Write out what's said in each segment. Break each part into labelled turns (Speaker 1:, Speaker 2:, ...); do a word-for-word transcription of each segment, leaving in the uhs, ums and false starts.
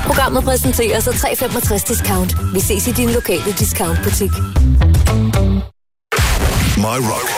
Speaker 1: Programmet præsenteres af tre femogtres discount. Vi ses i din lokale discountbutik.
Speaker 2: My Rock.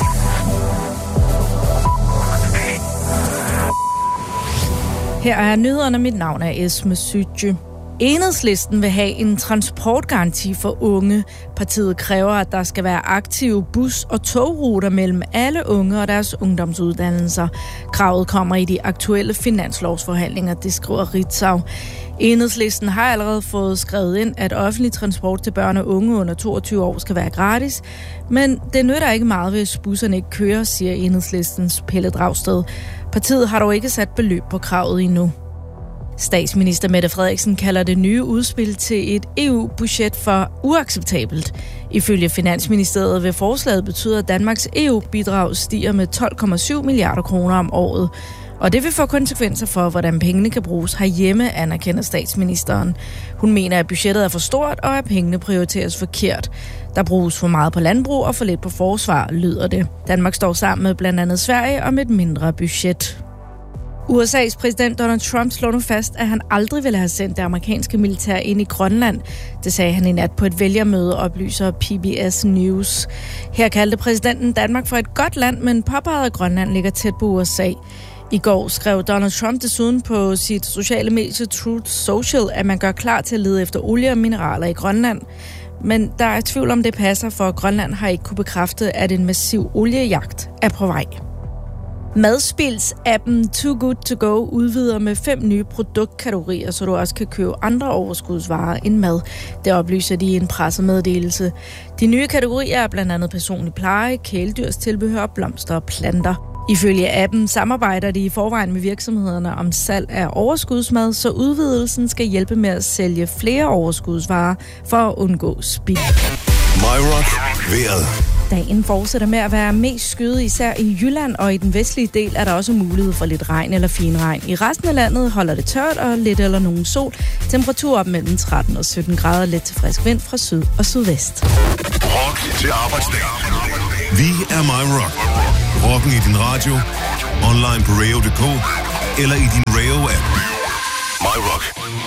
Speaker 3: Her er nyhederne. Mit navn er Esme Sytje. Enhedslisten vil have en transportgaranti for unge. Partiet kræver, at der skal være aktive bus- og togruter mellem alle unge og deres ungdomsuddannelser. Kravet kommer i de aktuelle finanslovsforhandlinger, det skriver Ritzau. Enhedslisten har allerede fået skrevet ind, at offentlig transport til børn og unge under toogtyve år skal være gratis. Men det nytter ikke meget, hvis busserne ikke kører, siger Enhedslistens Pelle Dragsted. Partiet har dog ikke sat beløb på kravet endnu. Statsminister Mette Frederiksen kalder det nye udspil til et E U-budget for uacceptabelt. Ifølge Finansministeriet vil forslaget betyde, at Danmarks E U-bidrag stiger med tolv komma syv milliarder kroner om året. Og det vil få konsekvenser for, hvordan pengene kan bruges herhjemme, anerkender statsministeren. Hun mener, at budgettet er for stort, og at pengene prioriteres forkert. Der bruges for meget på landbrug og for lidt på forsvar, lyder det. Danmark står sammen med blandt andet Sverige om et mindre budget. U S A's præsident Donald Trump slår nu fast, at han aldrig ville have sendt det amerikanske militær ind i Grønland. Det sagde han i nat på et vælgermøde, oplyser P B S News. Her kaldte præsidenten Danmark for et godt land, men påpegede, at Grønland ligger tæt på U S A. I går skrev Donald Trump desuden på sit sociale medie Truth Social, at man gør klar til at lede efter olie og mineraler i Grønland. Men der er tvivl om, det passer, for Grønland har ikke kunne bekræfte, at en massiv oliejagt er på vej. Madspils-appen Too Good To Go udvider med fem nye produktkategorier, så du også kan købe andre overskudsvarer end mad. Det oplyser de i en pressemeddelelse. De nye kategorier er blandt andet personlig pleje, kæledyrstilbehør, blomster og planter. Ifølge appen samarbejder de i forvejen med virksomhederne om salg af overskudsmad, så udvidelsen skal hjælpe med at sælge flere overskudsvarer for at undgå spild.
Speaker 2: My Rock. Vejret.
Speaker 3: Dagen fortsætter med at være mest skyet, især i Jylland, og i den vestlige del er der også mulighed for lidt regn eller finregn. I resten af landet holder det tørt og lidt eller nogen sol. Temperatur op mellem tretten og sytten grader, let til frisk vind fra syd og sydvest.
Speaker 2: Rock til arbejdsdag. Vi er My Rock. Rocken i din radio, online på radio punktum d k eller i din radio-app. My Rock.